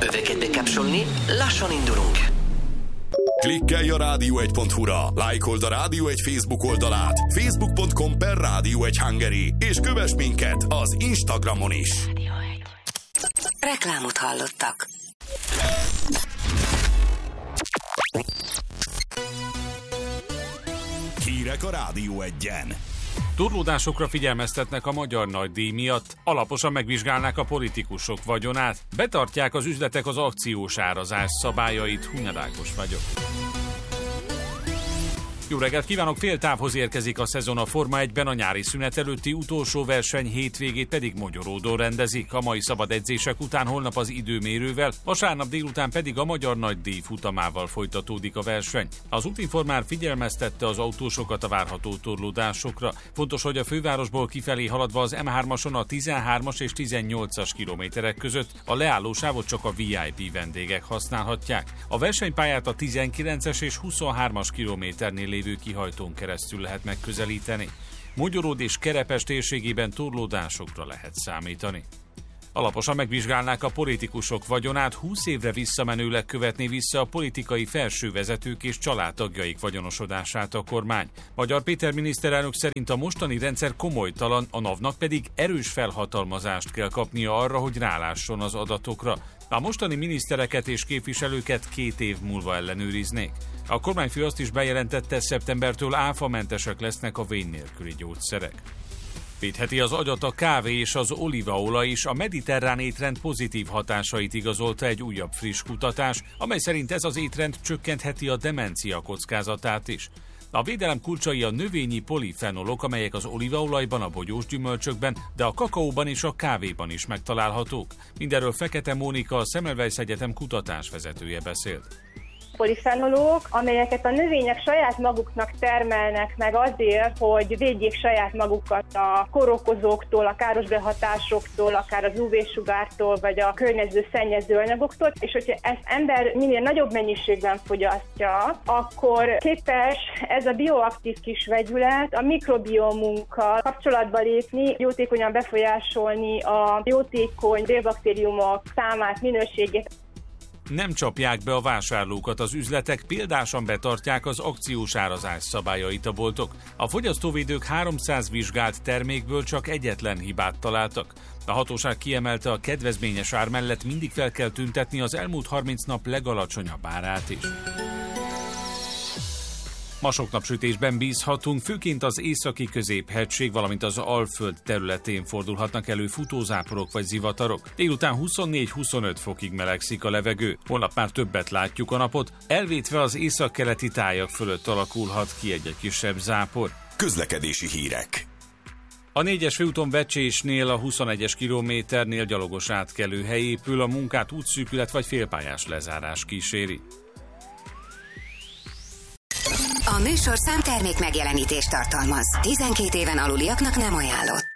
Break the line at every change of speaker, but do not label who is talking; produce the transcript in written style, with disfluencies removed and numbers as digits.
Öveket bekapcsolni, lassan indulunk.
Klikkelj a rádió1.hu-ra, lájkold a Rádió 1 Facebook oldalát, facebook.com/Rádió1 Hungary, és kövess minket az Instagramon is.
Reklámot hallottak.
Hírek a Rádió 1-en.
Torlódásokra figyelmeztetnek a magyar nagydíj miatt, alaposan megvizsgálnák a politikusok vagyonát, betartják az üzletek az akciós árazás szabályait. Hunyad Ákos vagyok. Jó reggelt kívánok! Fél távhoz érkezik a szezon a Forma 1-ben, a nyári szünet előtti utolsó verseny hétvégét pedig Mogyoródon rendezik. A mai szabad edzések után holnap az időmérővel, vasárnap délután pedig a magyar nagydíj futamával folytatódik a verseny. Az Útinform már figyelmeztette az autósokat a várható torlódásokra. Fontos, hogy a fővárosból kifelé haladva az M3-ason a 13-as és 18-as kilométerek között a leállósávot csak a VIP vendégek használhatják. A versenypályát a 19-es és 23-as kilométernél lévő kihajtón keresztül lehet megközelíteni. Mogyoród és Kerepes térségében torlódásokra lehet számítani. Alaposan megvizsgálnák a politikusok vagyonát, 20 évre visszamenőleg követné vissza a politikai felsővezetők és családtagjaik vagyonosodását a kormány. Magyar Péter miniszterelnök szerint a mostani rendszer komolytalan, a NAV-nak pedig erős felhatalmazást kell kapnia arra, hogy rálásson az adatokra. A mostani minisztereket és képviselőket 2 év múlva ellenőriznék. A kormányfő azt is bejelentette, szeptembertől áfamentesek lesznek a vén nélküli gyógyszerek. Védheti az agyat a kávé és az olívaolaj is, a mediterrán étrend pozitív hatásait igazolta egy újabb friss kutatás, amely szerint ez az étrend csökkentheti a demencia kockázatát is. A védelem kulcsai a növényi polifenolok, amelyek az olívaolajban, a bogyós gyümölcsökben, de a kakaóban és a kávéban is megtalálhatók. Mindenről Fekete Mónika, a Semmelweis Egyetem kutatásvezetője beszélt.
Polifenolok, amelyeket a növények saját maguknak termelnek meg azért, hogy védjék saját magukat a kórokozóktól, a káros behatásoktól, akár az UV-sugártól, vagy a környező szennyező anyagoktól, és hogyha ezt ember minél nagyobb mennyiségben fogyasztja, akkor képes ez a bioaktív kis vegyület a mikrobiomunkkal kapcsolatba lépni, jótékonyan befolyásolni a jótékony bélbaktériumok számát, minőségét.
Nem csapják be a vásárlókat az üzletek, példásan betartják az akciós árazás szabályait a boltok. A fogyasztóvédők 300 vizsgált termékből csak egyetlen hibát találtak. A hatóság kiemelte, a kedvezményes ár mellett mindig fel kell tüntetni az elmúlt 30 nap legalacsonyabb árát is. Ma sok napsütésben bízhatunk, főként az északi középhegység, valamint az Alföld területén fordulhatnak elő futózáporok vagy zivatarok. Délután 24-25 fokig melegszik a levegő. Holnap már többet látjuk a napot, elvétve az északkeleti tájak fölött alakulhat ki egy kisebb zápor.
Közlekedési hírek.
A 4-es főúton Vecsésnél a 21-es kilométernél gyalogos átkelő hely épül, a munkát útszűkület vagy félpályás lezárás kíséri.
A műsorszám termék megjelenítést tartalmaz. 12 éven aluliaknak nem ajánlott.